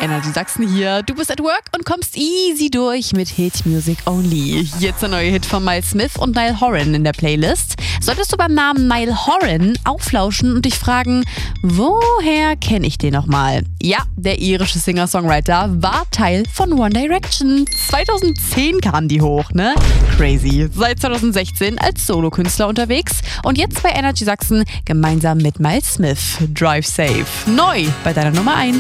Energy Sachsen hier. Du bist at work und kommst easy durch mit Hit Music Only. Jetzt der neue Hit von Miles Smith und Niall Horan in der Playlist. Solltest du beim Namen Niall Horan auflauschen und dich fragen, woher kenne ich den nochmal? Ja, der irische Singer-Songwriter war Teil von One Direction. 2010 kamen die hoch, ne? Crazy. Seit 2016 als Solokünstler unterwegs und jetzt bei Energy Sachsen gemeinsam mit Miles Smith. Drive Safe. Neu bei deiner Nummer 1.